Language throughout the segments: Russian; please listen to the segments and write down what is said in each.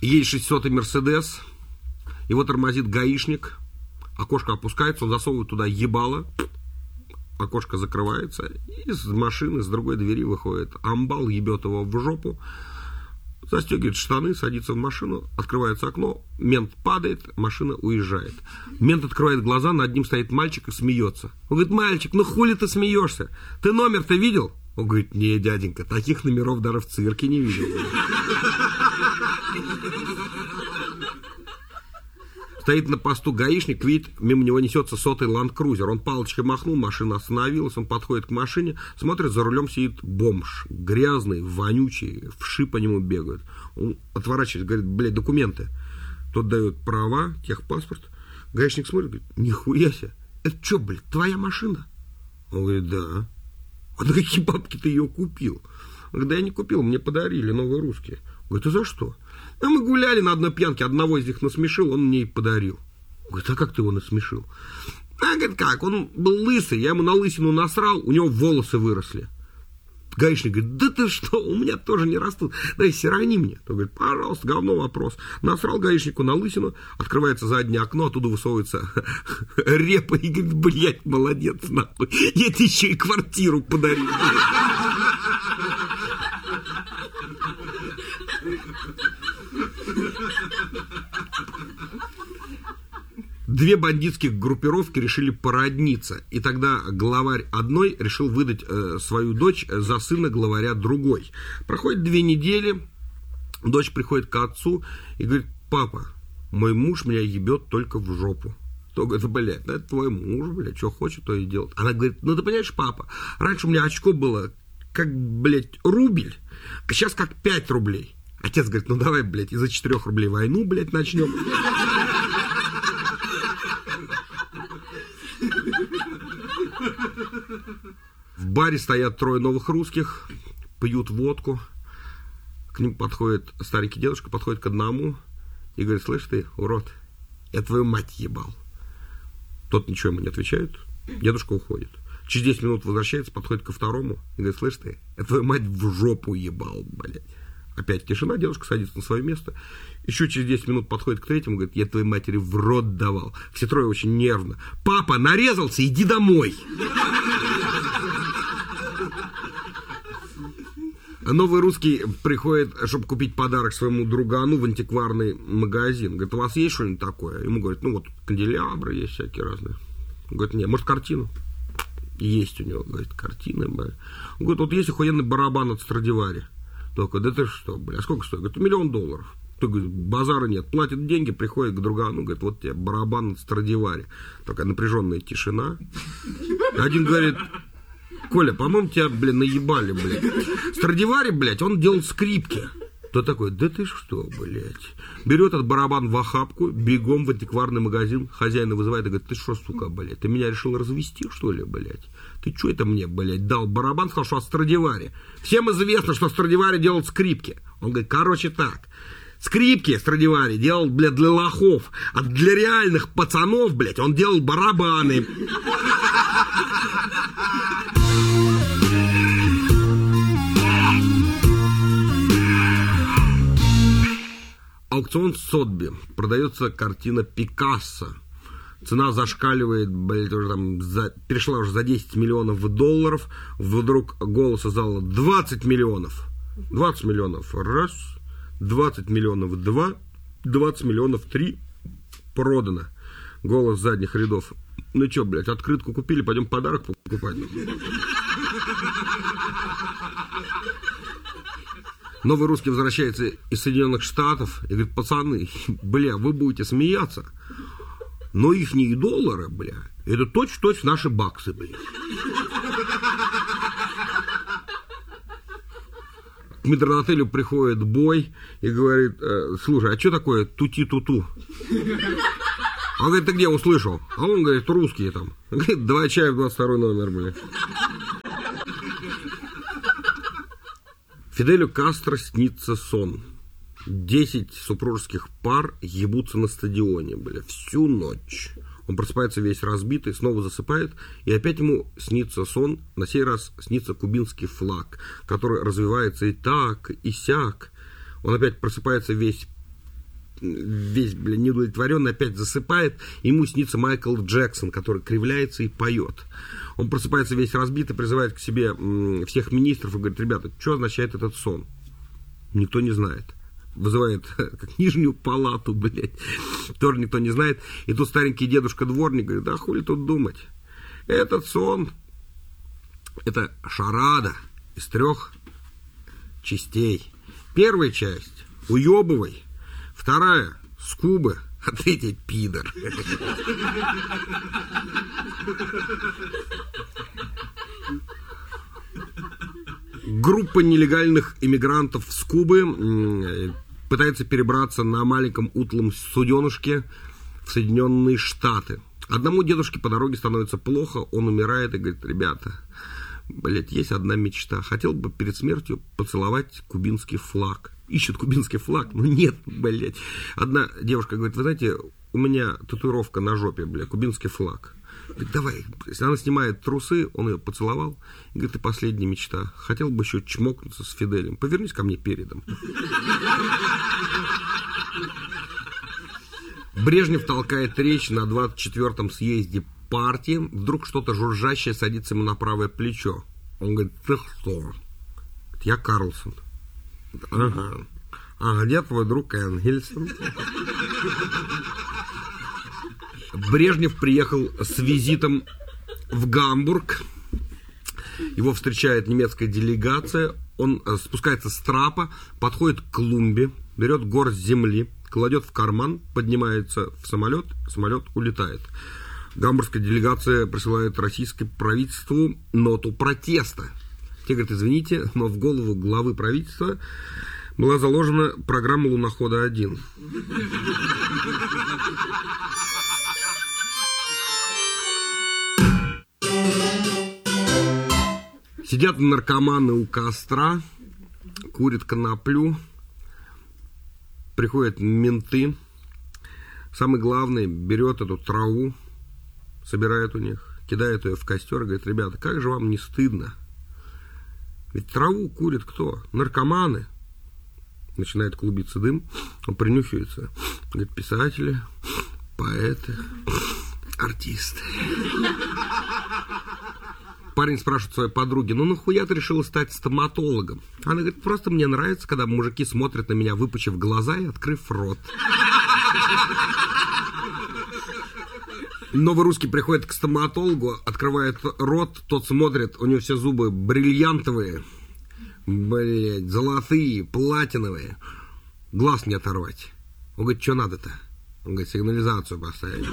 Едет 600-й Мерседес, его тормозит гаишник, окошко опускается, он засовывает туда ебало, окошко закрывается, и из машины, с другой двери выходит амбал, ебет его в жопу, застегивает штаны, садится в машину, открывается окно, мент падает, машина уезжает. Мент открывает глаза, над ним стоит мальчик и смеется. Он говорит: мальчик, ну хули ты смеешься? Ты номер-то видел? Он говорит: не, дяденька, таких номеров даже в цирке не видел. Стоит на посту гаишник, видит, мимо него несется 100-й Ланд-Крузер. Он палочкой махнул, машина остановилась, он подходит к машине, смотрит, за рулем сидит бомж, грязный, вонючий, вши по нему бегают. Он отворачивается, говорит: блядь, документы. Тот дает права, техпаспорт. Гаишник смотрит, говорит: нихуя себе, это что, блядь, твоя машина? Он говорит: да. А на какие бабки ты ее купил? Он говорит: да я не купил, мне подарили новые русские. Говорит: а за что? А мы гуляли на одной пьянке, одного из них насмешил, он мне и подарил. Говорит: а как ты его насмешил? А, говорит, как? Он был лысый, я ему на лысину насрал, у него волосы выросли. Гаишник говорит: да ты что, у меня тоже не растут, дай сирони мне. Он говорит: пожалуйста, говно вопрос. Насрал гаишнику на лысину, открывается заднее окно, оттуда высовывается репа и говорит: блядь, молодец, нахуй, я тебе еще и квартиру подарил. Две бандитских группировки решили породниться, и тогда главарь одной решил выдать свою дочь за сына главаря другой. Проходит 2 недели, дочь приходит к отцу и говорит: папа, мой муж меня ебет только в жопу. То говорит: блядь, это твой муж, блядь, что хочет, то и делает. Она говорит: ну ты понимаешь, папа, раньше у меня очко было как, блядь, рубль, а сейчас как 5 рублей. Отец говорит: ну давай, блядь, из-за 4 рублей войну, блядь, начнем. В баре стоят 3 новых русских, пьют водку. К ним подходит старенький дедушка, подходит к одному и говорит: слышь ты, урод, я твою мать ебал. Тот ничего ему не отвечает, дедушка уходит. Через 10 минут возвращается, подходит ко второму и говорит: слышь ты, я твою мать в жопу ебал, блядь. Опять тишина, дедушка садится на свое место. Еще через 10 минут подходит к третьему, говорит: я твоей матери в рот давал. Все 3 очень нервно: папа, нарезался, иди домой. Новый русский приходит, чтобы купить подарок своему другану в антикварный магазин. Говорит: у вас есть что-нибудь такое? Ему говорят: ну вот канделябры есть всякие разные. Он говорит: нет, может картину? Есть у него, говорит, картина. Он говорит: вот есть охуенный барабан от Страдивари. Только: да ты что, бля, а сколько стоит? Говорит: $1 миллион. Ты, говорит, базара нет. Платит деньги, приходит к другану, говорит: вот тебе барабан от Страдивари. Такая напряженная тишина. Один говорит: Коля, по-моему, тебя, блин, наебали, блядь. Страдивари, блядь, он делал скрипки. Тот такой: да ты что, блядь. Берет этот барабан в охапку, бегом в антикварный магазин, хозяина вызывает и говорит: ты что, сука, блядь, ты меня решил развести, что ли, блядь? Ты что это мне, блядь, дал барабан, сказал, что от Страдивари. Всем известно, что Страдивари делал скрипки. Он говорит: короче так, скрипки Страдивари делал, блядь, для лохов, а для реальных пацанов, блядь, он делал барабаны. Аукцион Сотби. Продается картина Пикассо. Цена зашкаливает, блядь, уже там перешла уже за $10 миллионов. Вдруг голос из зала: 20 миллионов. 20 миллионов раз, 20 миллионов два, 20 миллионов три. Продано. Голос с задних рядов: ну чё, блядь, открытку купили, пойдем подарок покупать. Новый русский возвращается из Соединенных Штатов и говорит: пацаны, бля, вы будете смеяться, но ихние доллары, бля, это точь-в-точь наши баксы, бля. К метрдотелю приходит бой и говорит: слушай, а что такое тути-туту? Он говорит: ты где услышал? А он говорит: русские там. Он говорит: 2 чая в 22 номер, бля. Фиделю Кастро снится сон. 10 супружеских пар ебутся на стадионе, бля, всю ночь. Он просыпается весь разбитый, снова засыпает, и опять ему снится сон. На сей раз снится кубинский флаг, который развивается и так, и сяк. Он опять просыпается весь весь, неудовлетворенный, опять засыпает. Ему снится Майкл Джексон, который кривляется и поет. Он просыпается весь разбитый, призывает к себе всех министров и говорит: ребята, что означает этот сон? Никто не знает. Вызывает как нижнюю палату, тоже никто не знает. И тут старенький дедушка-дворник говорит: да хули тут думать. Этот сон — это шарада из 3 частей. Первая часть — уебывай, вторая — скубы, а третья — пидор. Группа нелегальных иммигрантов с Кубы пытается перебраться на маленьком утлом суденышке в Соединенные Штаты. Одному дедушке по дороге становится плохо, он умирает и говорит: ребята, есть одна мечта. Хотел бы перед смертью поцеловать кубинский флаг. Ищут кубинский флаг, но нет, Одна девушка говорит: вы знаете, у меня татуировка на жопе, кубинский флаг. Говорит: давай. Если она снимает трусы, он ее поцеловал. И говорит: и последняя мечта. Хотел бы еще чмокнуться с Фиделем. Повернись ко мне передом. Брежнев толкает речь на 24-м съезде партии. Вдруг что-то жужжащее садится ему на правое плечо. Он говорит: ты кто? Я Карлсон. Ага. А где твой друг Энгельсон? Брежнев приехал с визитом в Гамбург. Его встречает немецкая делегация. Он спускается с трапа, подходит к клумбе, берет горсть земли, кладет в карман, поднимается в самолет, самолет улетает. Гамбургская делегация присылает российскому правительству ноту протеста. Те говорят: извините, но в голову главы правительства была заложена программа «Лунохода-1». Сидят наркоманы у костра, курят коноплю, приходят менты. Самый главный берет эту траву, собирает у них, кидает ее в костер и говорит: ребята, как же вам не стыдно? Ведь траву курит кто? Наркоманы. Начинает клубиться дым, он принюхивается. Говорит: писатели, поэты, артисты. Парень спрашивает своей подруги: ну нахуя ты решила стать стоматологом? Она говорит: просто мне нравится, когда мужики смотрят на меня, выпучив глаза и открыв рот. Новый русский приходит к стоматологу, открывает рот, тот смотрит, у него все зубы бриллиантовые, золотые, платиновые. Глаз не оторвать. Он говорит: что надо-то? Он говорит: сигнализацию поставить.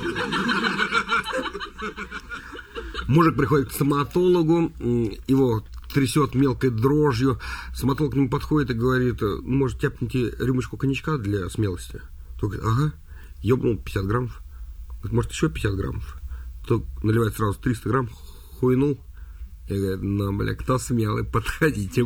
Мужик приходит к стоматологу, его трясет мелкой дрожью. Стоматолог к нему подходит и говорит: может, тяпните рюмочку коньячка для смелости? Тот говорит: ага. Ёбнул 50 граммов. Говорит: может, еще 50 граммов? Тот наливает сразу 300 грамм, хуйнул. И говорит: ну, кто смелый, подходите,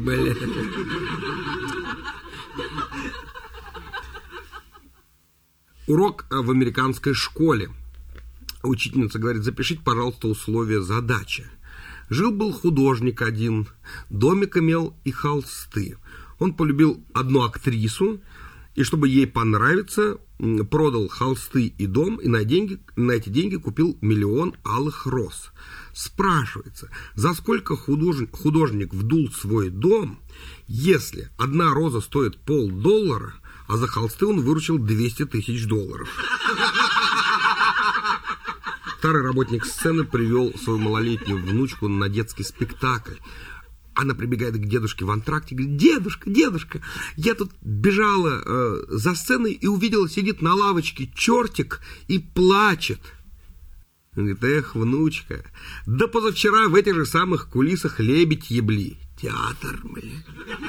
Урок в американской школе. Учительница говорит: запишите, пожалуйста, условия задачи. Жил-был художник один, домик имел и холсты. Он полюбил одну актрису, и чтобы ей понравиться, продал холсты и дом, и на эти деньги купил 1 000 000 алых роз. Спрашивается, за сколько художник вдул свой дом, если одна роза стоит $50, а за холсты он выручил $200 000. Старый работник сцены привел свою малолетнюю внучку на детский спектакль. Она прибегает к дедушке в антракте и говорит: дедушка, я тут бежала за сценой и увидела, сидит на лавочке чертик и плачет. Он говорит: эх, внучка, да позавчера в этих же самых кулисах лебедь ебли. Театр, блин.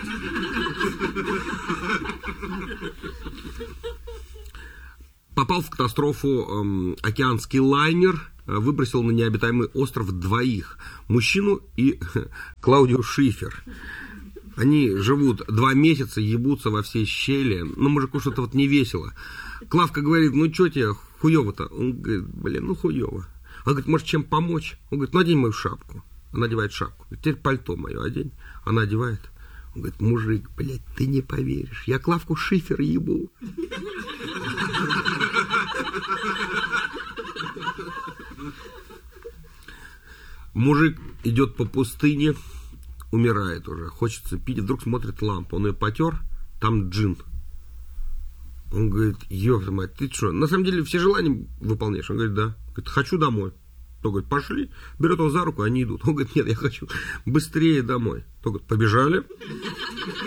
Попал в катастрофу океанский лайнер, выбросил на необитаемый остров 2 мужчину и Клаудию Шифер. Они живут 2 месяца, ебутся во все щели. Но мужику что-то вот не весело. Клавка говорит: ну что тебе хуёво-то? Он говорит: блин, ну хуёво. Она говорит: может, чем помочь? Он говорит: ну одень мою шапку. Она одевает шапку. Теперь пальто мое одень. Она одевает. Он говорит: мужик, блядь, ты не поверишь, я Клавку Шифер ебу. Мужик идет по пустыне, умирает уже, хочется пить, вдруг смотрит лампу, он ее потер, там джин. Он говорит, ёпта мать, ты что, на самом деле все желания выполняешь? Он говорит, да. Говорит, хочу домой. Он говорит, пошли. Берет его за руку, они идут. Он говорит, нет, я хочу быстрее домой. Он говорит, побежали.